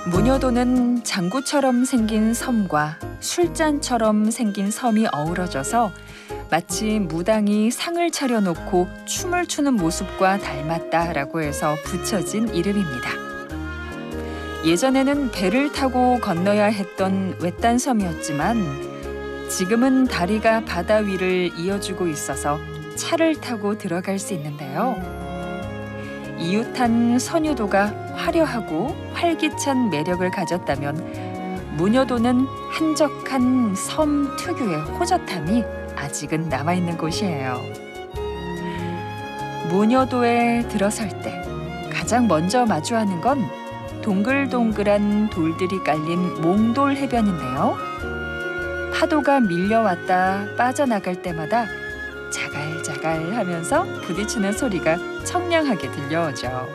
무녀도는 장구처럼 생긴 섬과 술잔처럼 생긴 섬이 어우러져서 마치 무당이 상을 차려놓고 춤을 추는 모습과 닮았다라고 해서 붙여진 이름입니다. 예전에는 배를 타고 건너야 했던 외딴 섬이었지만 지금은 다리가 바다 위를 이어주고 있어서 차를 타고 들어갈 수 있는데요. 이웃한 선유도가 화려하고 활기찬 매력을 가졌다면 무녀도는 한적한 섬 특유의 호젓함이 아직은 남아있는 곳이에요. 무녀도에 들어설 때 가장 먼저 마주하는 건 동글동글한 돌들이 깔린 몽돌 해변인데요. 파도가 밀려왔다 빠져나갈 때마다 자갈자갈 하면서 부딪히는 소리가 청량하게 들려오죠.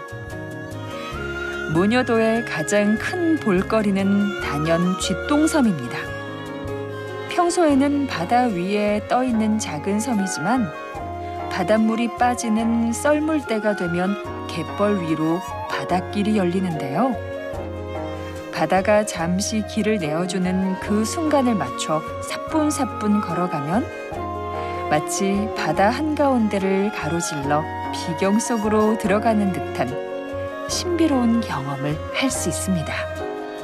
무녀도의 가장 큰 볼거리는 단연 쥐똥섬입니다. 평소에는 바다 위에 떠 있는 작은 섬이지만 바닷물이 빠지는 썰물때가 되면 갯벌 위로 바닷길이 열리는데요. 바다가 잠시 길을 내어주는 그 순간을 맞춰 사뿐사뿐 걸어가면 마치 바다 한가운데를 가로질러 비경 속으로 들어가는 듯한 신비로운 경험을 할 수 있습니다.